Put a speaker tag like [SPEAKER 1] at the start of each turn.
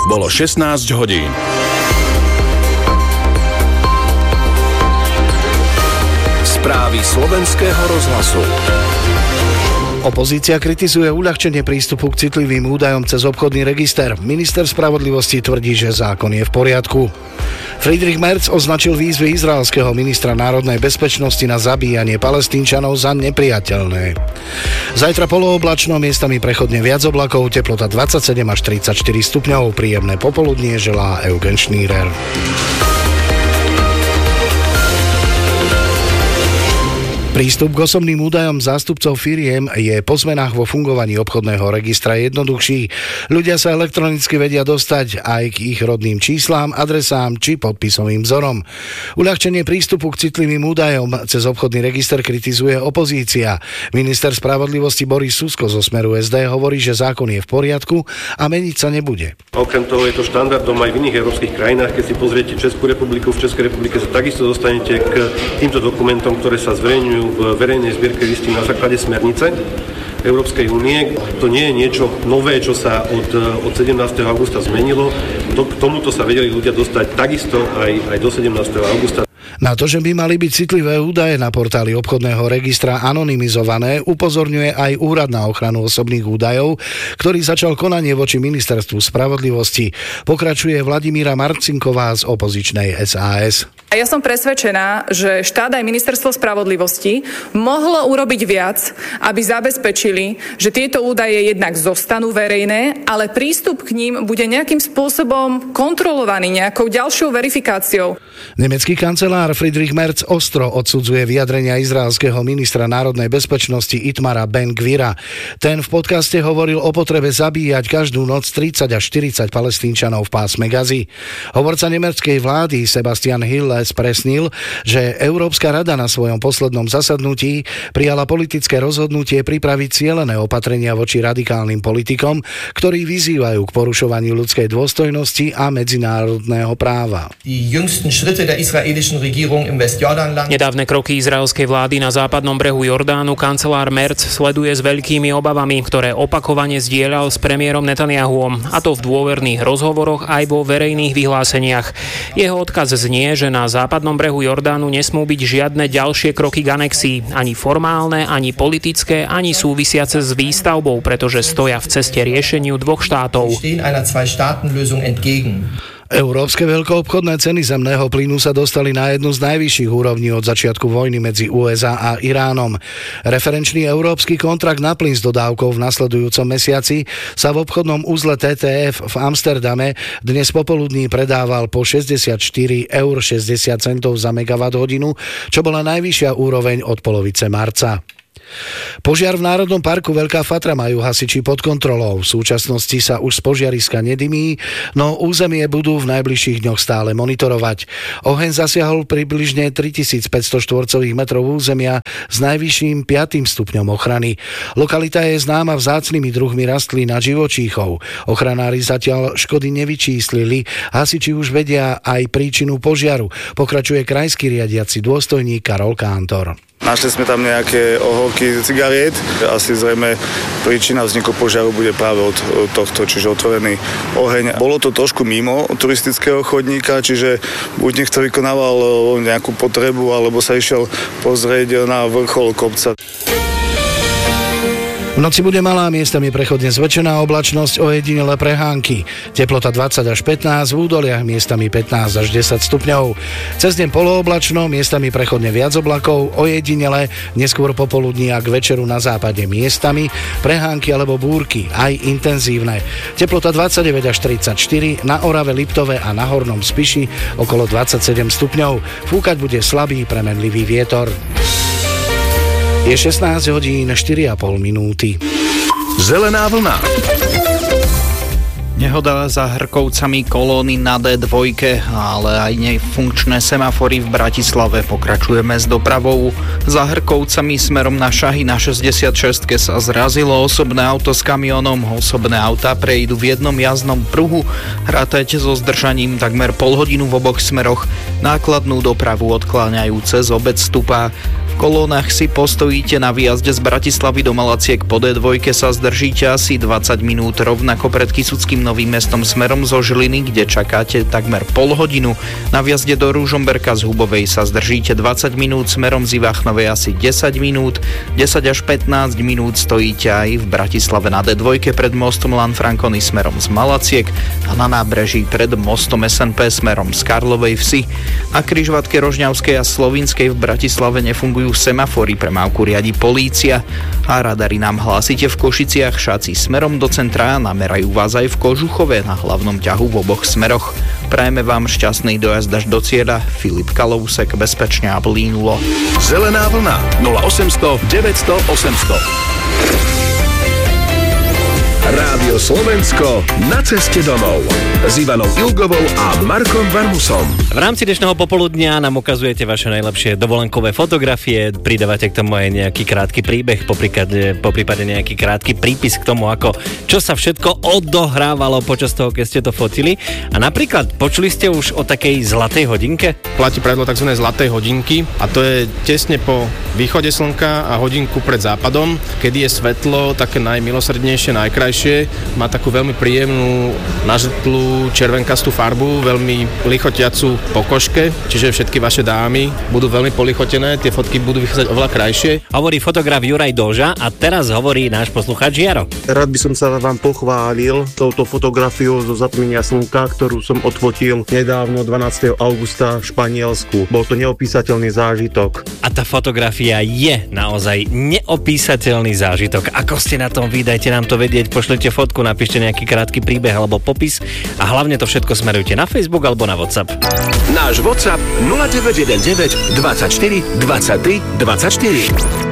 [SPEAKER 1] Bolo 16 hodín. Správy Slovenského rozhlasu.
[SPEAKER 2] Opozícia kritizuje uľahčenie prístupu k citlivým údajom cez obchodný register. Minister spravodlivosti tvrdí, že zákon je v poriadku. Friedrich Merz označil výzvy izraelského ministra národnej bezpečnosti na zabíjanie Palestínčanov za nepriateľné. Zajtra polooblačno, miestami prechodne viac oblakov, teplota 27 až 34 stupňov. Príjemné popoludnie želá Eugen Schneider. Prístup k osobným údajom zástupcov firiem je po zmenách vo fungovaní obchodného registra jednoduchší. Ľudia sa elektronicky vedia dostať aj k ich rodným číslám, adresám či podpisovým vzorom. Uľahčenie prístupu k citlivým údajom cez obchodný register kritizuje opozícia. Minister spravodlivosti Boris Susko zo Smeru SD hovorí, že zákon je v poriadku a meniť sa nebude.
[SPEAKER 3] Okrem toho je to štandardom aj v iných európskych krajinách. Keď si pozriete Českú republiku, v Českej republike sa takisto dostanete k týmto dokumentom, ktoré sa zverejňujú v verejnej zbierke listín na základe smernice Európskej únie. To nie je niečo nové, čo sa od 17. augusta zmenilo. K tomuto sa vedeli ľudia dostať takisto aj do 17. augusta.
[SPEAKER 2] Na to, že by mali byť citlivé údaje na portáli obchodného registra anonymizované, upozorňuje aj Úrad na ochranu osobných údajov, ktorý začal konanie voči Ministerstvu spravodlivosti. Pokračuje Vladimíra Marcinková z opozičnej SAS.
[SPEAKER 4] Ja som presvedčená, že štát aj Ministerstvo spravodlivosti mohlo urobiť viac, aby zabezpečili, že tieto údaje jednak zostanú verejné, ale prístup k ním bude nejakým spôsobom kontrolovaný, nejakou ďalšou verifikáciou.
[SPEAKER 2] Nemecký kancelár Friedrich Merz ostro odsudzuje vyjadrenia izraelského ministra národnej bezpečnosti Itmara Ben-Gvira. Ten v podcaste hovoril o potrebe zabíjať každú noc 30 až 40 Palestínčanov v pásme Gazy. Hovorca nemeckej vlády Sebastian Hille spresnil, že Európska rada na svojom poslednom zasadnutí prijala politické rozhodnutie pripraviť cielené opatrenia voči radikálnym politikom, ktorí vyzývajú k porušovaniu ľudskej dôstojnosti a medzinárodného práva.
[SPEAKER 5] Nedávne kroky izraelskej vlády na západnom brehu Jordánu kancelár Merz sleduje s veľkými obavami, ktoré opakovane zdieľal s premiérom Netanyahuom, a to v dôverných rozhovoroch aj vo verejných vyhláseniach. Jeho odkaz znie, že na západnom brehu Jordánu nesmú byť žiadne ďalšie kroky k anexii, ani formálne, ani politické, ani súvisiace s výstavbou, pretože stoja v ceste riešeniu dvoch štátov.
[SPEAKER 2] Európske veľkoobchodné ceny zemného plynu sa dostali na jednu z najvyšších úrovní od začiatku vojny medzi USA a Iránom. Referenčný európsky kontrakt na plyn s dodávkou v nasledujúcom mesiaci sa v obchodnom uzle TTF v Amsterdame dnes popoludní predával po 64,60 € za megawatt hodinu, čo bola najvyššia úroveň od polovice marca. Požiar v Národnom parku Veľká Fatra majú hasiči pod kontrolou. V súčasnosti sa už z požiariska nedymí, no územie budú v najbližších dňoch stále monitorovať. Oheň zasiahol približne 3500 štvorcových metrov územia s najvyšším 5. stupňom ochrany. Lokalita je známa vzácnymi druhmi rastlín a živočíchov. Ochranári zatiaľ škody nevyčíslili, hasiči už vedia aj príčinu požiaru. Pokračuje krajský riadiaci dôstojník Karol Kántor.
[SPEAKER 6] Našli sme tam nejaké oholky cigariet. Asi zrejme príčina vzniku požiaru bude práve od tohto, čiže otvorený oheň. Bolo to trošku mimo turistického chodníka, čiže buď niekto vykonával nejakú potrebu, alebo sa išiel pozrieť na vrchol kopca.
[SPEAKER 2] V noci bude malá, miestami prechodne zväčšená oblačnosť, ojedinele prehánky. Teplota 20 až 15, v údoliach miestami 15 až 10 stupňov. Cez deň polooblačno, miestami prechodne viac oblakov, ojedinele, neskôr popoludní a k večeru na západe miestami prehánky alebo búrky, aj intenzívne. Teplota 29 až 34, na Orave, Liptove a na Hornom Spiši okolo 27 stupňov. Fúkať bude slabý premenlivý vietor. Je 16 hodín 4,5 minúty.
[SPEAKER 1] Zelená vlna.
[SPEAKER 7] Nehoda za Hrkovcami, kolóny na D2, ale aj nefunkčné semafory v Bratislave. Pokračujeme s dopravou. Za Hrkovcami smerom na Šahy na 66 sa zrazilo osobné auto s kamionom. Osobné autá prejdú v jednom jazdnom pruhu. Rátajte so zdržaním takmer pol hodinu v oboch smeroch. Nákladnú dopravu odkláňajú cez obec Stupá. V kolónach si postojíte, na výjazde z Bratislavy do Malaciek po D2 sa zdržíte asi 20 minút, rovnako pred Kysuckým Novým Mestom smerom zo Žiliny, kde čakáte takmer pol hodinu. Na výjazde do Ružomberka z Hubovej sa zdržíte 20 minút, smerom z Ivachnovej asi 10 minút, 10 až 15 minút stojíte aj v Bratislave na D2 pred mostom Lanfranconi smerom z Malaciek a na nábreží pred mostom SNP smerom z Karlovej Vsi. Na križovatke Rožňavskej a Slovinskej v Bratislave nefungujú semafory, premávku riadi polícia a radary nám hlásite v Košiciach Šaci smerom do centra a namerajú vás aj v Kožuchove na hlavnom ťahu v oboch smeroch. Prajeme vám šťastný dojazd až do cieľa. Filip Kalousek, bezpečne a plínulo.
[SPEAKER 1] Zelená vlna 0800 900 800. Rádio Slovensko na ceste domov s Ivanou Ilgovou a Markom Varmusom.
[SPEAKER 8] V rámci dnešného popoludnia nám ukazujete vaše najlepšie dovolenkové fotografie, pridávate k tomu aj nejaký krátky príbeh, poprípade nejaký krátky prípis k tomu, čo sa všetko odohrávalo počas toho, keď ste to fotili. A napríklad počuli ste už o takej zlatej hodinke?
[SPEAKER 9] Platí pravidlo tzv. Zlatej hodinky a to je tesne po východe slnka a hodinku pred západom, kedy je svetlo také najmilosrdnejšie, najkrajšie. Má takú veľmi príjemnú nažltlú červenkastú farbu, veľmi lichotiacu po koške, čiže všetky vaše dámy budú veľmi polichotené, tie fotky budú vychádzať oveľa krajšie.
[SPEAKER 8] Hovorí fotograf Juraj Doža a teraz hovorí náš poslucháč Jaro.
[SPEAKER 10] Rád by som sa vám pochválil touto fotografiou zo zatmenia slnka, ktorú som odfotil nedávno 12. augusta v Španielsku. Bol to neopísateľný zážitok.
[SPEAKER 8] A tá fotografia je naozaj neopísateľný zážitok. Ako ste na tom vy, dajte nám to vedieť, pošlite fotku, napíšte nejaký krátky príbeh alebo popis a hlavne to všetko smerujte na Facebook alebo na WhatsApp.
[SPEAKER 1] Náš WhatsApp 0919 24 23 24.